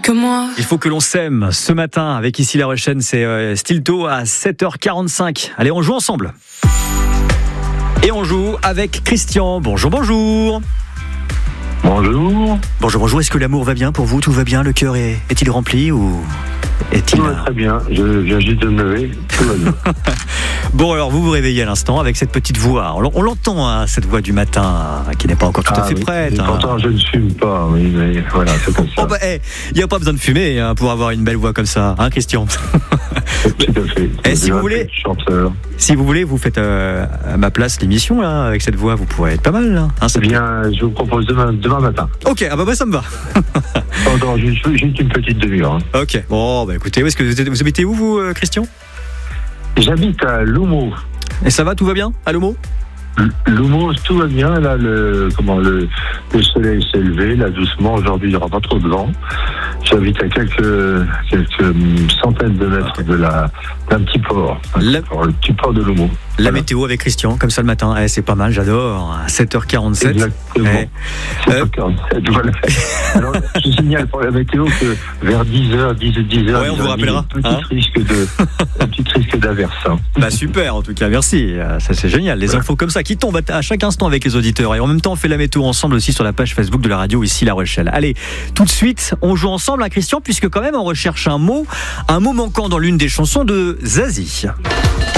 que moi. Il faut que l'on s'aime ce matin avec ici La Rochelle, c'est Stilto à 7h45. Allez, on joue ensemble. Et on joue avec Christian. Bonjour. Bonjour. Bonjour. Est-ce que l'amour va bien pour vous? Tout va bien? Le cœur est-il rempli ou est-il... Tout va très bien. Je viens juste de me lever. Tout va bien. Bon, alors vous vous réveillez à l'instant avec cette petite voix. On l'entend, hein, cette voix du matin qui n'est pas encore tout à fait prête. Pourtant, je ne fume pas. Oui, mais voilà, c'est comme ça. Il n'y a pas besoin de fumer pour avoir une belle voix comme ça, hein, Christian? Tout à fait. Et si vous voulez, vous faites à ma place l'émission là, avec cette voix, vous pourrez être pas mal. Là, hein, bien, je vous propose demain matin. Ok, ça me va. Pendant juste une petite demi-heure. Hein. Ok. Bon, écoutez, est-ce que vous habitez où, vous, Christian? J'habite à Loumaux. Et ça va, tout va bien à Loumaux? Loumaux, tout va bien. Là, le soleil s'est levé, là, doucement. Aujourd'hui, il n'y aura pas trop de vent. J'habite à quelques centaines de mètres d'un petit port. Le petit port de Loumaux. La météo avec Christian, comme ça le matin. C'est pas mal, j'adore. 7h47. Exactement. 7h47, voilà. Alors, je signale pour la météo que vers 10h, on vous rappellera. Un petit risque d'averse. Hein. Super, en tout cas, merci. Ça, c'est génial. Les infos comme ça qui tombent à chaque instant avec les auditeurs. Et en même temps, on fait la météo ensemble aussi sur la page Facebook de la radio ici La Rochelle. Allez, tout de suite, on joue ensemble, hein, Christian, puisque quand même, on recherche un mot manquant dans l'une des chansons de Zazie.